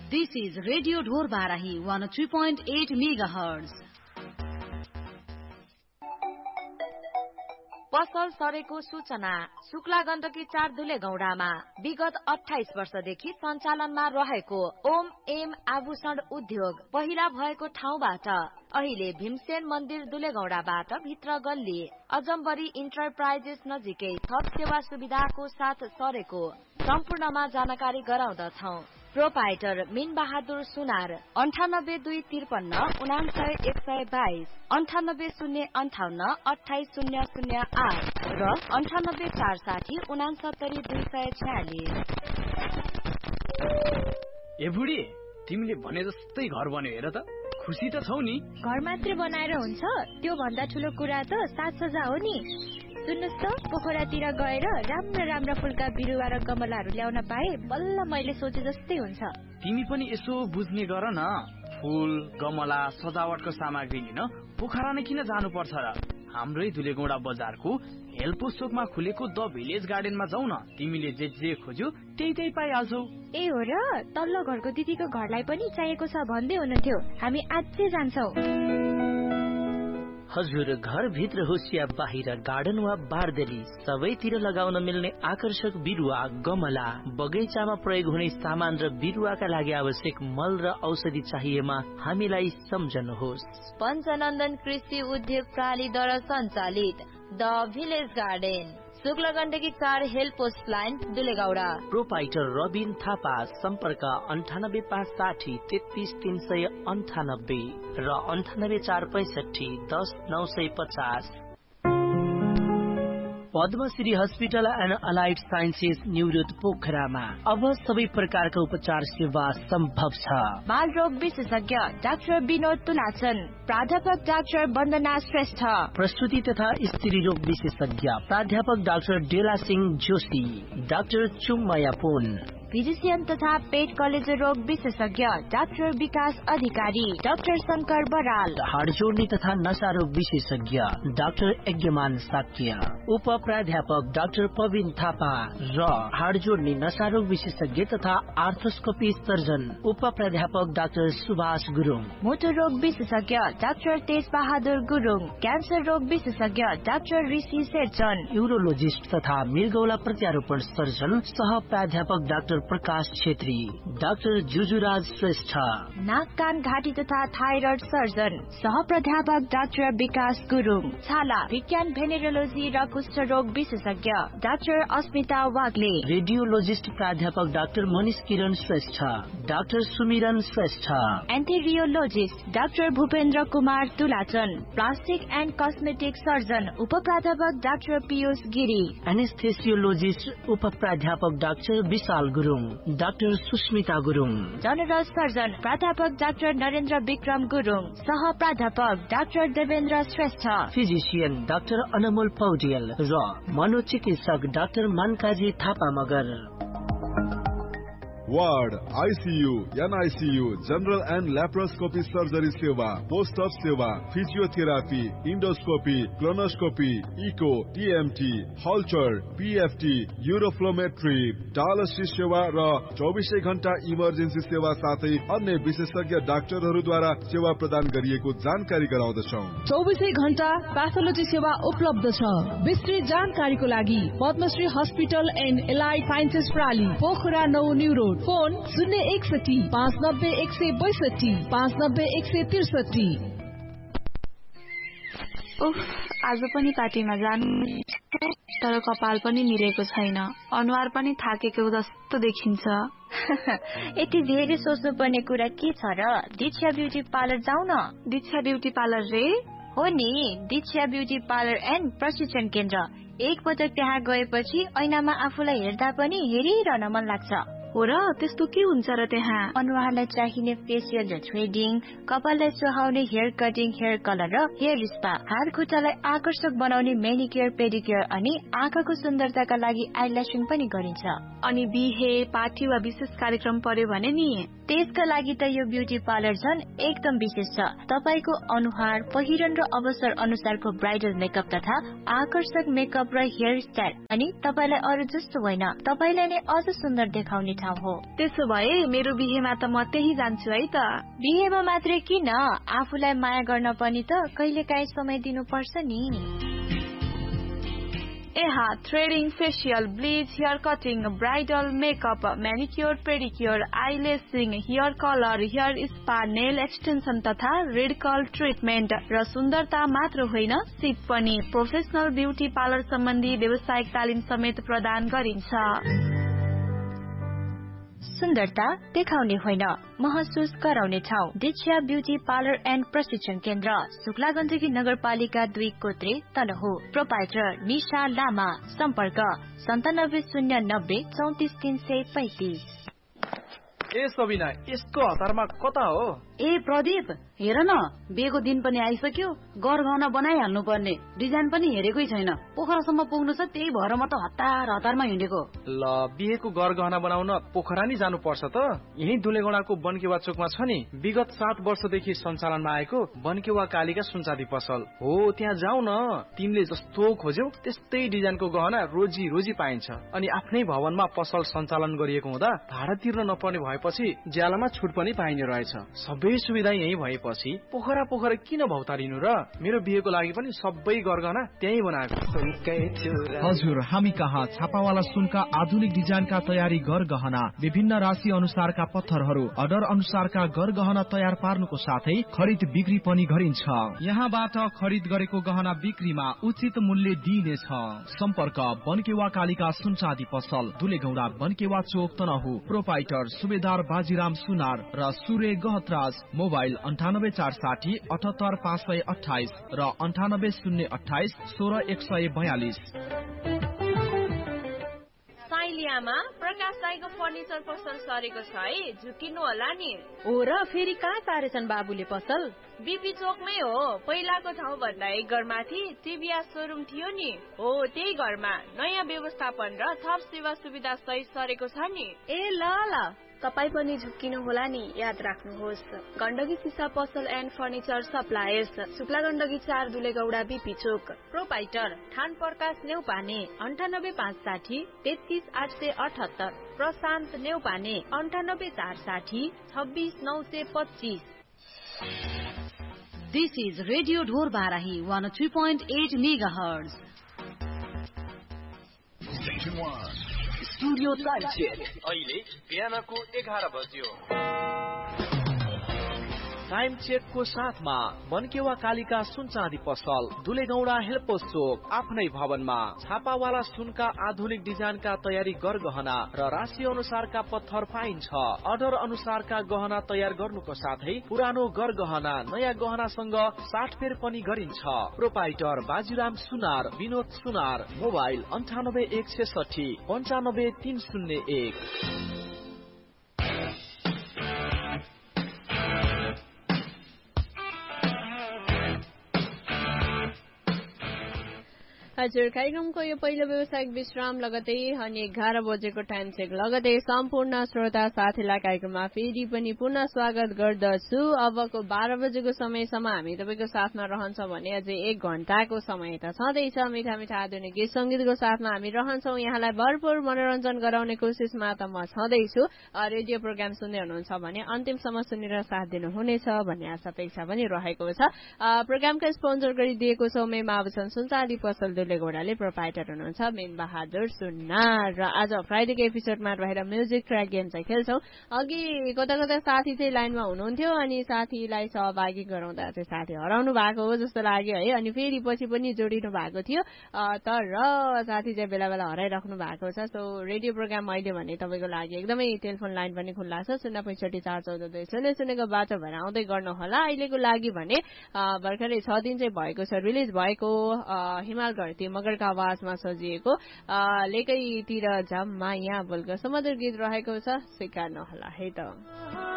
This is Radio Dhor Barahi 103.8 MHz. पसल सरेको सूचना। शुक्ला गण्डकी 4 धुलेगौडामा विगत 28 वर्षदेखि सञ्चालनमा रहेको ओम एम आभूषण उद्योग पहिला भएको ठाउँबाट अहिले भीमसेन मन्दिर धुलेगौडाबाट भित्र गल्ली अजम्बरी इन्टरप्राइजेस नजिकै थप सेवा सुविधाको साथ सरेको सम्पूर्णमा जानकारी गराउँदछौं। प्रोपाइटर मीन बहादुर सुनार 982553 99122 9805 28008 र 9847 69246। ए बुढी, तिमीले भने जस्तै घर बन्यो हेर त। खुसी त छौ नि? घर मात्रै बनाएर हुन्छ? त्यो भन्दा ठुलो कुरा त साजसज्जा हो नि। सुन्नुस् त, पोखरातिर गएर राम्रा फुलका बिरुवा र गमलाहरू ल्याउन पाए बल्ल मैले सोचे जस्तै हुन्छ। तिमी पनि यसो बुझ्ने गर न। फूल, गमला, सजावटको सामग्री लिन पोखरा नै किन जानु पर्छ र? हाम्रै धुलेगौडा बजारको हेल्पोस चोकमा खुलेको द भिलेज गार्डनमा जाऊ न। तिमीले जे खोज्यौ त्यही पाइहाल्छौ। ए हो र? तल्लो घरको दिदीको घरलाई पनि चाहिएको छ भन्दै हुनुहुन्थ्यो। हामी आजै जान्छौं। हजुर, घर भित्र होस् या बाहिर, गार्डन वा बारदेली, सबैतिर लगाउन मिल्ने आकर्षक बिरुवा, गमला, बगैँचामा प्रयोग हुने सामान र बिरुवाका लागि आवश्यक मल र औषधि चाहिएमा हामीलाई सम्झनुहोस्। पञ्चनन्दन कृषि उद्योग प्रणालीद्वारा सञ्चालित the village garden, Shukla Gandaki 4 हेल्पोस्ट line धुलेगौडा। Proprietor Rabin Thapa, सम्पर्क 98560 33398 र 98465 10950। Padmashri hospital and allied sciences New Road पोखरामा अब सबै प्रकारका उपचार सेवा सम्भव छ। बाल रोग विशेषज्ञ डाक्टर विनोद तुलाचन, प्राध्यापक डाक्टर वन्दना श्रेष्ठ, प्रस्तुति तथा स्त्री रोग विशेषज्ञ प्राध्यापक डाक्टर डेला सिंह जोशी, डाक्टर चुम्मया पुन, फिजिशियन तथा पेट कलेजो रोग विशेषज्ञ डाक्टर विकास अधिकारी, डाक्टर शंकर बराल, हाड जोड्ने तथा नशा रोग विशेषज्ञ डाक्टर यज्ञमान साक्य, उप प्राध्यापक डाक्टर पविन थापा र हाड जोड्ने नशा रोग विशेषज्ञ तथा आर्थोस्कोपी सर्जन उप प्राध्यापक डाक्टर सुभाष गुरुङ, मोटर रोग विशेषज्ञ डाक्टर तेज बहादुर गुरुङ, क्यान्सर रोग विशेषज्ञ डाक्टर ऋषि शेरचन, यूरोलोजिस्ट तथा मृगौला प्रत्यारोपण सर्जन सह प्राध्यापक डाक्टर प्रकाश छेत्री, डाक्टर जुजुराज श्रेष्ठ, नाक कान घाँटी तथा थाइरोइड सर्जन सह प्राध्यापक डाक्टर विकास गुरुङ, छाला विज्ञान भेनेरोलोजी र कुष्ठ रोग विशेषज्ञ डाक्टर अस्मिता वाग्ले, रेडियोलोजिस्ट प्राध्यापक डाक्टर मनिष किरण श्रेष्ठ, डाक्टर सुमिरन Shrestha, एन्थेरियोलोजिस्ट doctor Bhupendra Kumar तुलाचन, plastic and cosmetic surgeon उप प्राध्यापक डाक्टर पीयूष गिरी, एनेस्थेसियोलोजिस्ट उप प्राध्यापक डाक्टर विशाल Gurung, doctor Susmita Gurung, general surgeon प्राध्यापक डाक्टर नरेन्द्र विक्रम गुरुङ, सह प्राध्यापक doctor Devendra Shrestha, physician doctor अनमोल पौडेल र मनोचिकित्सक doctor मानकाजी Thapa Magar. Ward, ICU, NICU, general and laparoscopy surgery सेवा, पोस्ट अप सेवा, physiotherapy, endoscopy, colonoscopy, eco, TMT, हल्चर, PFT, uroflowmetry, dialysis सेवा र 24 घण्टा इमर्जेन्सी सेवा साथै अन्य विशेषज्ञ डाक्टरहरूद्वारा सेवा प्रदान गरिएको जानकारी गराउँदछौँ। 24 घण्टा प्याथोलोजी सेवा उपलब्ध छ। विस्तृत जानकारीको लागि Padmashri hospital and allied sciences प्रणाली, पोखरा 9 न्यू रोड, फोन 061 590 162 590 163। आज पनि पार्टीमा जानु, तर कपाल पनि मिलेको छैन, अनुहार पनि थाकेको जस्तो देखिन्छ। यति धेरै सोच्नु पर्ने कुरा के छ र? दीक्षा ब्युटी पार्लर जाऊ न। दीक्षा ब्युटी पार्लर रे? हो नि, दीक्षा ब्युटी पार्लर एन्ड प्रशिक्षण केन्द्र। एक पटक त्यहाँ गएपछि ऐनामा आफूलाई हेर्दा पनि हेरिरहन मन लाग्छ। हो र? त्यस्तो के हुन्छ र त्यहाँ? अनुहारलाई चाहिने फेसियल र थ्रेडिङ, कपाललाई सुहाउने हेयर कटिङ, हेयर कलर र हेयर स्पा, हात खुट्टालाई आकर्षक बनाउने मेनिक्योर पेडिक्योर अनि आँखाको सुन्दरताका लागि आइल्यासिङ पनि गरिन्छ। अनि बिहे, पार्टी वा विशेष कार्यक्रम पर्यो भने नि त्यसका लागि त यो ब्युटी पार्लर झन् एकदम विशेष छ। तपाईको अनुहार, पहिरन र अवसर अनुसारको ब्राइडल मेकअप तथा आकर्षक मेकअप र हेयर स्टाइल अनि तपाईलाई अरू जस्तो होइन, तपाईलाई नै अझ सुन्दर देखाउने ठाउँ हो। त्यसो भए मेरो बिहेमा त म त्यही जान्छु है त। बिहेमा मात्रै किन, आफूलाई माया गर्न पनि त कहिलेकाहीँ समय दिनुपर्छ नि। Threading, facial, bleach, hair cutting, bridal makeup, म्यानिक्योर, pedicure, आइलेसिङ, hair colour, hair spa, nail extension तथा रेड कर्ल ट्रिटमेन्ट र सुन्दरता मात्र होइन, सिप पनि। प्रोफेसनल ब्युटी पार्लर सम्बन्धी व्यावसायिक तालिम समेत प्रदान गरिन्छ। सुन्दरता देखाउने होइन, महसुस गराउने ठाउँ। दिक्षा ब्युटी पार्लर एन्ड प्रशिक्षण केन्द्र, शुक्ला गण्डकी नगरपालिका 2 कोत्रे तनहु। प्रोपाइटर निशा लामा। सम्पर्क 9709 34335। ए सबिना, यसको हतारमा कता हो? ए प्रदीप, हेर न, बिहेको दिन पनि आइसक्यो, गरगहना बनाइहाल्नु पर्ने। डिजाइन पनि हेरेकै छैन, पोखरासम्म पुग्नु छ, त्यही भएर म त हतारमा हिँडेको। ल, बिहेको गरगहना बनाउन पोखरा नि जानु पर्छ त? यही दुलेगौडाको बनकेवा चोकमा छ नि, विगत 7 वर्षदेखि सञ्चालनमा आएको बनकेवा कालिका सुनचाँदी पसल हो। त्यहाँ जाऊ न, तिमीले जस्तो खोज्यौ त्यस्तै डिजाइनको गहना रोजी पाइन्छ। अनि आफ्नै भवनमा पसल सञ्चालन गरिएको हुँदा भाडा तिर्न नपर्ने भएपछि ज्यालामा छुट पनि पाइने रहेछ। सबै सुविधा यही भएपछि पोखरा किन भौतारिनु र? मेरो बिहेको लागि पनि सबै गरगहना त्यही बनाएको। हजुर, हामी कहाँ छापावाला सुनका आधुनिक डिजाइनका तयारी गरगहना, विभिन्न राशि अनुसारका पत्थरहरू, अर्डर अनुसारका गरगहना तयार पार्नुको साथै खरिद बिक्री पनि गरिन्छ। यहाँबाट खरिद गरेको गहना बिक्रीमा उचित मूल्य दिइनेछ। सम्पर्क बनकेवा कालिका सुनचाँदी पसल, दुलेगौडा, बनकेवा चोक, तनहु। प्रोपाइटर सुबेदार बाजीराम सुनार र सूर्य गहतराज। मोबाइल 98460 78528 र 98028 16142। साइलियामा प्रकाश दाइको फर्निचर पसल सरेको छ है, झुकिनु होला नि। हो र, फेरि कहाँ सारेछन् बाबुले पसल? बीपी चोकमै हो। पहिलाको ठाउँ भन्दा एक घरमाथि टिभीएस शोरूम थियो नि, हो त्यही घरमा नयाँ व्यवस्थापन र थप सेवा सुविधा सहित सरेको छ नि। ए ल, तपाई पनि झुक्किनु होला नि, याद राख्नुहोस्। गण्डकी सिसा पसल and furniture suppliers, Shukla Gandaki 4 दुलेगौडा BP Chowk. Proprietor ठान प्रकाश नेउपाने 98560 33878। प्रशान्त Neupane 98460 26925। This is Radio Dhor Barahi 103.8 MHz. Station 1. Studio time check. अहिले बिहानको 11 बज्यो। टाइम चेकको साथमा बनकेवा कालिका सुनचाँदी पसल, दुलेगौडा हेल्पोस चोक, आफ्नै भवनमा। छापावाला सुनका आधुनिक डिजाइनका तयारी गरगहना र राशि अनुसारका पत्थर पाइन्छ। अर्डर अनुसारका गहना तयार गर्नुको साथै पुरानो गरगहना नयाँ गहनासँग साटफेर पनि गरिन्छ। प्रोपाइटर बाजीराम सुनार, विनोद सुनार। मोबाइल 98160 95301। हजुर, कार्यक्रमको यो पहिलो व्यवसायिक विश्राम लगतै अनि 11 बजेको टाइम चेक लगतै सम्पूर्ण श्रोता साथीलाई कार्यक्रममा फेरि पनि पुनः स्वागत गर्दछु। अबको 12 बजेको समयसम्म हामी तपाईँको साथमा रहन्छौँ भने अझै 1 घण्टाको समय त छँदैछ। मिठा मिठा आधुनिक गीत सङ्गीतको साथमा हामी रहन्छौँ। यहाँलाई भरपूर मनोरञ्जन गराउने कोसिसमा त म छँदैछु। रेडियो प्रोग्राम सुन्दै हुनुहुन्छ भने अन्तिमसम्म सुनेर साथ दिनुहुनेछ भन्ने आशा अपेक्षा पनि रहेको छ। प्रोग्रामका स्पोन्सर गरिदिएको छ मे मावसन सुनचाँदी पसल दुलेगौडाले। प्रोपाइटर हुनुहुन्छ मेन बहादुर सुन्नार। र आज फ्राइडेको एपिसोडमा रहेर म्युजिक ट्र्याक गेम चाहिँ खेल्छौँ। अघि कता साथी चाहिँ लाइनमा हुनुहुन्थ्यो अनि साथीलाई सहभागी गराउँदा चाहिँ साथी हराउनु भएको हो जस्तो लाग्यो है। अनि फेरि पछि पनि जोडिनु भएको थियो, तर साथी चाहिँ बेला बेला हराइराख्नु भएको छ। सो रेडियो प्रोग्राम अहिले भने तपाईँको लागि एकदमै टेलिफोन लाइन पनि खुल्ला छ। 06542 सुनेको बाटो भएर आउँदै गर्नुहोला। अहिलेको लागि भने भर्खरै 6 दिन चाहिँ भएको छ रिलिज भएको हिमाल त्यो मगरका आवाजमा सजिएको लेकैतिर झम्मा यहाँ बोलको समुद्र गीत रहेको छ, स्वीकार्नुहोला है त।